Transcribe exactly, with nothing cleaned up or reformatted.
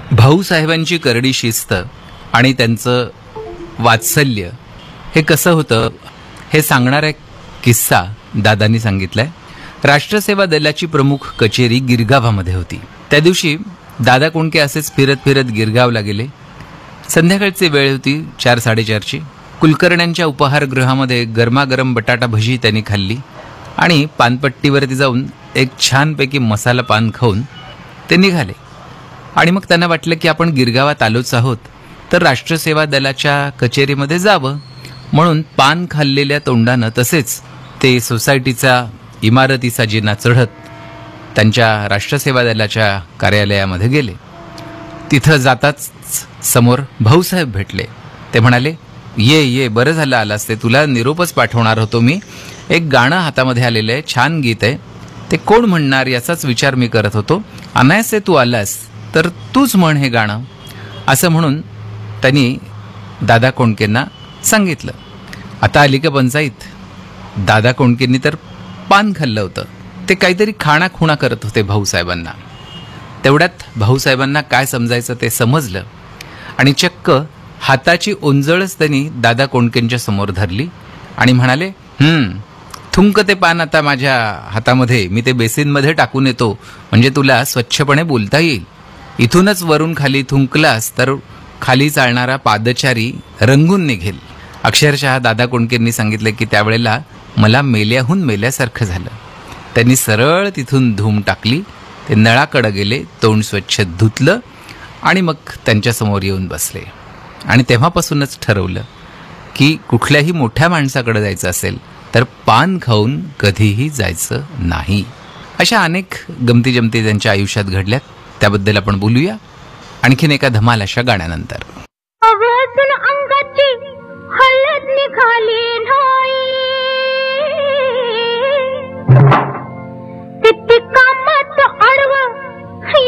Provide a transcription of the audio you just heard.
भाऊसाहेबांची करडी शिस्त आणि त्यांचं वात्सल्य हे कसं होतं हे सांगणारा एक किस्सा दादांनी सांगितलाय. राष्ट्रसेवा दलाची प्रमुख कचेरी गिरगावामध्ये होती. त्या दिवशी दादा कोंडके असेच फिरत फिरत गिरगावला गेले. संध्याकाळची वेळ होती, चार साडेचारची. कुलकर्ण्यांच्या उपहारगृहामध्ये गरमागरम बटाटा भजी त्यांनी खाल्ली आणि पानपट्टीवरती जाऊन एक छानपैकी मसाला पान खाऊन ते निघाले. आणि मग त्यांना वाटलं की आपण गिरगावात आलोच आहोत, तर राष्ट्रसेवा दलाच्या कचेरीमध्ये जावं. म्हणून पान खाल्लेल्या तोंडानं तसेच ते सोसायटीचा इमारतीचा जिना चढत त्यांच्या राष्ट्रसेवा दलाच्या कार्यालयामध्ये गेले. तिथं जाताच समोर भाऊसाहेब भेटले. ते म्हणाले, ये ये बरं झालं आलास, ते तुला निरोपच पाठवणार होतो मी. एक गाणं हातामध्ये आलेलं आहे, छान गीत आहे, ते कोण म्हणणार याचाच विचार मी करत होतो. अनायासे तू आलास तर तूच म्हण हे गाणं, असं म्हणून त्यांनी दादा कोंडकेंना सांगितलं. आता आली का पंचायत. दादा कोंडकेंनी तर पान खाल्लं होतं. ते काहीतरी खाणाखुणा करत होते भाऊसाहेबांना. तेवढ्यात भाऊसाहेबांना काय समजायचं ते समजलं आणि चक्क हाताची ओंजळच त्यांनी दादा कोंडकेंच्या समोर धरली आणि म्हणाले, हम्म थुंक ते पान आता माझ्या हातामध्ये, मी ते बेसिनमध्ये टाकून येतो, म्हणजे तुला स्वच्छपणे बोलता येईल. इथूनच वरून खाली थुंकलास तर खाली चालणारा पादचारी रंगून निघेल. अक्षरशः दादा कोंडकेंनी सांगितलं की त्यावेळेला मला मेल्याहून मेल्यासारखं झालं. त्यांनी सरळ तिथून धूम टाकली. ते नळाकडे गेले, तोंड स्वच्छ धुतलं आणि मग त्यांच्यासमोर येऊन बसले. आणि तेव्हापासूनच ठरवलं की कुठल्याही मोठ्या माणसाकडे जायचं असेल तर पान खाऊन कधीही जायचं नाही. अशा अनेक गमती जमती त्यांच्या आयुष्यात घडल्यात, त्याबद्दल आपण बोलूया आणखीन एका धमाल अशा गाण्यानंतर.